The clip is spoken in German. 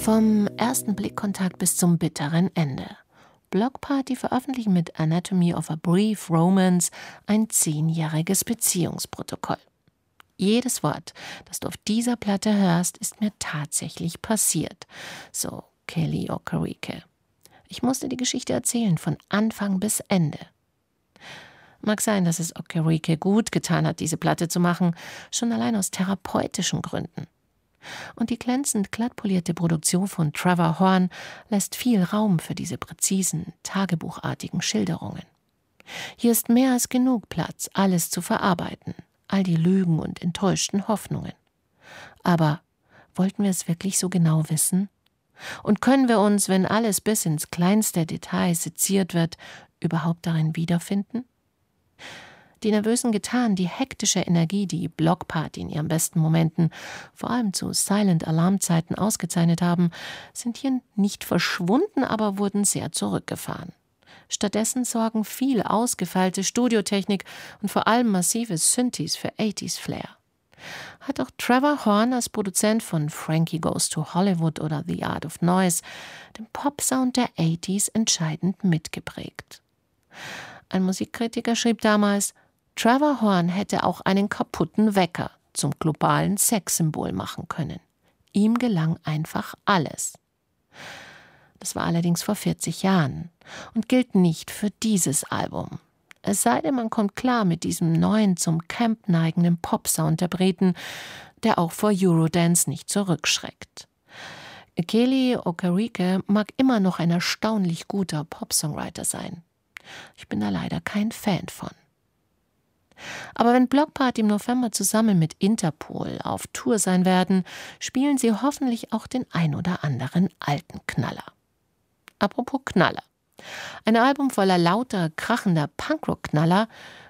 Vom ersten Blickkontakt bis zum bitteren Ende. Bloc Party veröffentlichen mit Anatomy of a Brief Romance ein 10-jähriges Beziehungsprotokoll. Jedes Wort, das du auf dieser Platte hörst, ist mir tatsächlich passiert, so Kelly Okereke. Ich musste die Geschichte erzählen, von Anfang bis Ende. Mag sein, dass es Okereke gut getan hat, diese Platte zu machen, schon allein aus therapeutischen Gründen. Und die glänzend glattpolierte Produktion von Trevor Horn lässt viel Raum für diese präzisen, tagebuchartigen Schilderungen. Hier ist mehr als genug Platz, alles zu verarbeiten, all die Lügen und enttäuschten Hoffnungen. Aber wollten wir es wirklich so genau wissen? Und können wir uns, wenn alles bis ins kleinste Detail seziert wird, überhaupt darin wiederfinden? Die nervösen Gitarren, die hektische Energie, die Bloc Party in ihren besten Momenten, vor allem zu Silent-Alarm-Zeiten ausgezeichnet haben, sind hier nicht verschwunden, aber wurden sehr zurückgefahren. Stattdessen sorgen viel ausgefeilte Studiotechnik und vor allem massive Synthes für 80s-Flair. Hat auch Trevor Horn als Produzent von Frankie Goes to Hollywood oder The Art of Noise den Pop-Sound der 80s entscheidend mitgeprägt. Ein Musikkritiker schrieb damals, Trevor Horn hätte auch einen kaputten Wecker zum globalen Sexsymbol machen können. Ihm gelang einfach alles. Das war allerdings vor 40 Jahren und gilt nicht für dieses Album. Es sei denn, man kommt klar mit diesem neuen, zum Camp neigenden Pop-Sound der Briten, der auch vor Eurodance nicht zurückschreckt. Kelly Okereke mag immer noch ein erstaunlich guter Pop-Songwriter sein. Ich bin da leider kein Fan von. Aber wenn Bloc Party im November zusammen mit Interpol auf Tour sein werden, spielen sie hoffentlich auch den ein oder anderen alten Knaller. Apropos Knaller. Ein Album voller lauter, krachender Punkrock-Knaller